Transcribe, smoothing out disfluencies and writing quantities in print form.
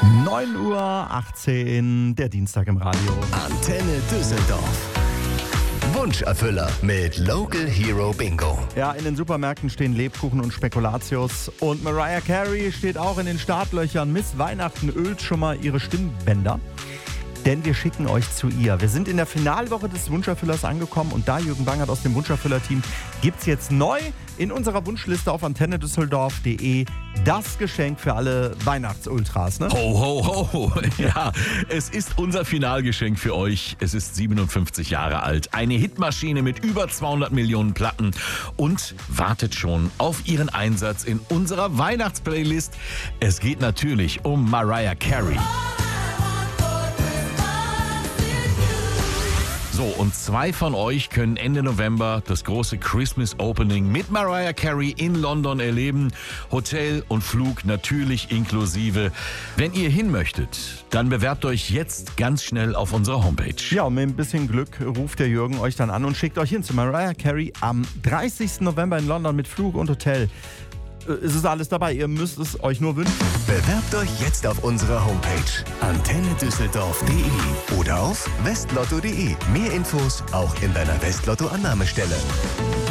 9:18 Uhr, der Dienstag im Radio. Antenne Düsseldorf. Wunscherfüller mit Local Hero Bingo. Ja, in den Supermärkten stehen Lebkuchen und Spekulatius. Und Mariah Carey steht auch in den Startlöchern. Miss Weihnachten ölt schon mal ihre Stimmbänder. Denn wir schicken euch zu ihr. Wir sind in der Finalwoche des Wunscherfüllers angekommen und da Jürgen Bangert aus dem Wunscherfüller-Team gibt's jetzt neu in unserer Wunschliste auf antennedüsseldorf.de das Geschenk für alle Weihnachtsultras. Ne? Ho, ho, ho. Ja, es ist unser Finalgeschenk für euch. Es ist 57 Jahre alt. Eine Hitmaschine mit über 200 Millionen Platten und wartet schon auf ihren Einsatz in unserer Weihnachtsplaylist. Es geht natürlich um Mariah Carey. So, und 2 von euch können Ende November das große Christmas Opening mit Mariah Carey in London erleben. Hotel und Flug natürlich inklusive. Wenn ihr hin möchtet, dann bewerbt euch jetzt ganz schnell auf unserer Homepage. Ja, und mit ein bisschen Glück ruft der Jürgen euch dann an und schickt euch hin zu Mariah Carey am 30. November in London mit Flug und Hotel. Es ist alles dabei, ihr müsst es euch nur wünschen. Bewerbt euch jetzt auf unserer Homepage antennedüsseldorf.de oder auf westlotto.de. Mehr Infos auch in deiner Westlotto-Annahmestelle.